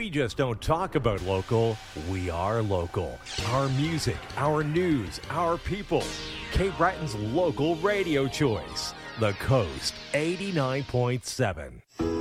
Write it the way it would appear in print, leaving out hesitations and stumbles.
We just don't talk about local, we are local. Our music, our news, our people. Cape Breton's local radio choice. The Coast 89.7.